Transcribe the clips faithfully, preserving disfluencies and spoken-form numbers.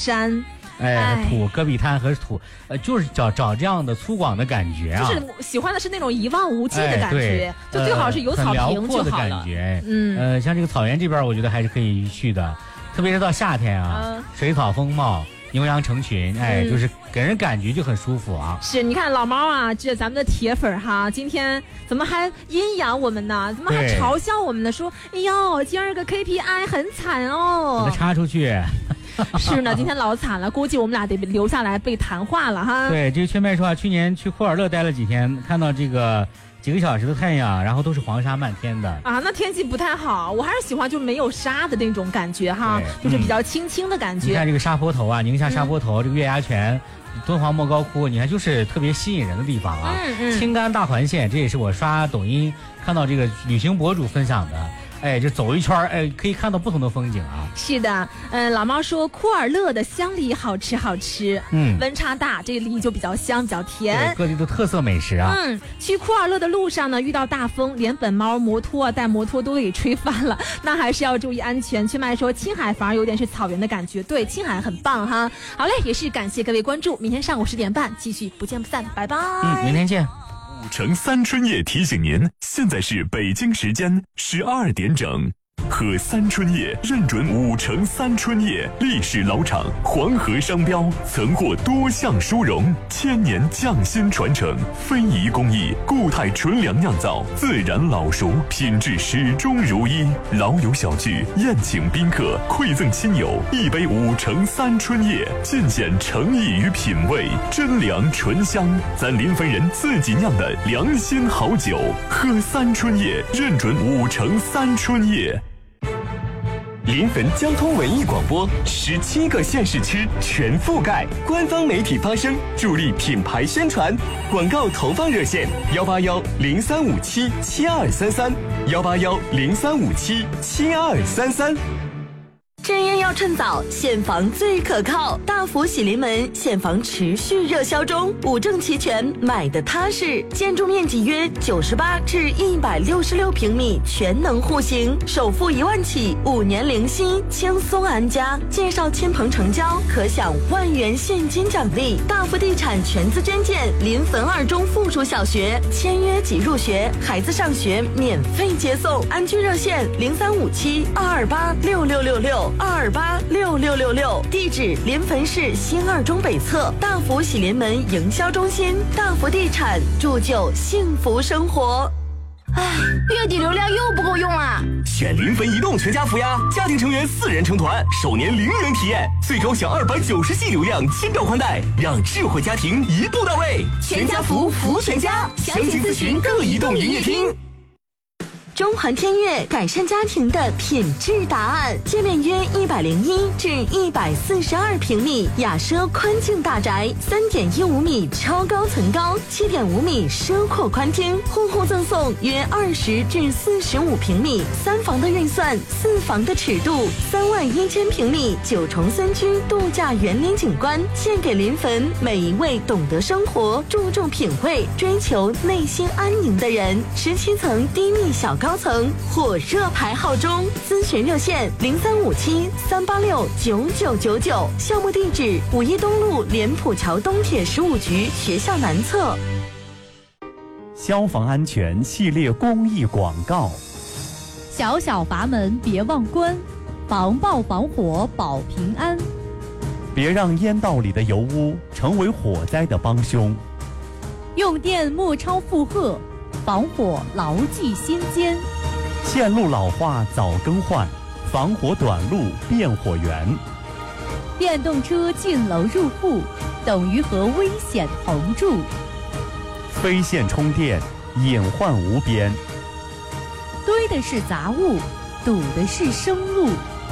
山。 哎，土戈壁滩和土，呃，就是找找这样的粗犷的感觉啊， 就是喜欢的是那种一望无际的感觉， 哎、 就最好是有草坪就好了。 很辽阔的感觉， 嗯， 呃，像这个草原这边，我觉得还是可以去的，特别是到夏天啊，嗯、水草丰茂。牛羊成群，哎、嗯，就是给人感觉就很舒服啊。 是，你看老猫啊，这咱们的铁粉哈，今天怎么还阴阳我们呢？怎么还嘲笑我们呢？说，哎呦，今儿个 K P I 很惨哦， 给它插出去。 是呢，今天老惨了，估计我们俩得留下来被谈话了哈。 对，这个缺妹说啊，去年去库尔勒待了几天，看到这个。几个小时的太阳，然后都是黄沙漫天的啊，那天气不太好，我还是喜欢就没有沙的那种感觉哈，就是比较清清的感觉。 你看这个沙坡头啊，宁夏沙坡头，嗯、这个月牙泉、敦煌莫高窟，你看就是特别吸引人的地方啊。 嗯嗯。 青甘大环线，这也是我刷抖音看到这个旅行博主分享的。哎，就走一圈，哎，可以看到不同的风景啊。 是的，嗯，老猫说库尔勒的香梨好吃好吃，嗯，温差大，这个梨就比较香，比较甜。 各地的特色美食啊。 嗯，去库尔勒的路上呢，遇到大风，连本猫摩托啊带摩托都给吹翻了，那还是要注意安全。去麦说青海反而有点是草原的感觉，对，青海很棒哈。好嘞，也是感谢各位关注，明天上午十点半继续不见不散，拜拜。 嗯，明天见。 五城三春夜提醒您，现在是北京时间十二点整。喝三春叶认准五城三春叶，历史老厂，黄河商标，曾获多项殊荣，千年匠心传承，非遗工艺，固态纯粮酿造，自然老熟，品质始终如一。老友小聚，宴请宾客，馈赠亲友，一杯五城三春叶，尽显诚意与品味，真粮醇香，咱临汾人自己酿的良心好酒。喝三春叶认准五城三春叶。临汾交通文艺广播，十七个县市区全覆盖，官方媒体发声，助力品牌宣传。广告投放热线：幺八幺零三五七七二三三，幺八幺零三五七七二三三。 正烟要趁早，现房最可靠。大福喜临门，现房持续热销中，五证齐全，买的踏实。建筑面积约九十八至一百六十六平米，全能户型，首付一万起，五年零息，轻松安家。介绍亲朋成交，可享万元现金奖励。大福地产全资捐建临汾二中附属小学，签约即入学，孩子上学免费接送。安居热线零三五七二二八六六六六。二二八六六六六，地址临汾市新二中北侧大福喜临门营销中心。大福地产铸就幸福生活。 唉，月底流量又不够用啊！ 选临汾移动全家福呀，家庭成员四人成团，首年零元体验，最高享二百九十 G 流量，千兆宽带，让智慧家庭一步到位。 全家福福全家，详情咨询各移动营业厅。 中环天悦改善家庭的品质答案，界面约一百零一至一百四十二平米，雅奢宽净大宅，三点一五米超高层高，七点五米奢阔宽厅，户户赠送约二十至四十五平米，三房的预算，四房的尺度，三万一千平米九重森居度假园林景观，献给临汾每一位懂得生活、注重品味、追求内心安宁的人。十七层低密小高。高层火热排号中，咨询热线零三五七三八六九九九九，项目地址五一东路莲浦桥东铁十五局学校南侧。 消防安全系列公益广告： 小小阀门别忘关，防爆防火保平安。 别让烟道里的油污成为火灾的帮凶。 用电莫超负荷，防火牢记心间。 线路老化早更换，防火短路变火源。 电动车进楼入户，等于和危险同住。 非线充电，隐患无边。 堆的是杂物，堵的是生路。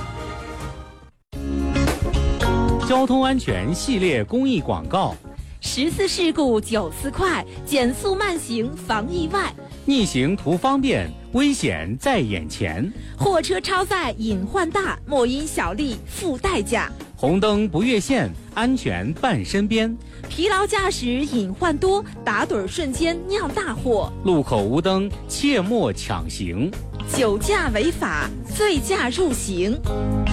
交通安全系列公益广告： 十次事故九次快，减速慢行防意外。 逆行图方便，危险在眼前。 货车超载隐患大，莫因小利付代价。 红灯不越线，安全伴身边。 疲劳驾驶隐患多，打盹瞬间酿大祸。 路口无灯，切莫抢行。 酒驾违法，醉驾入刑。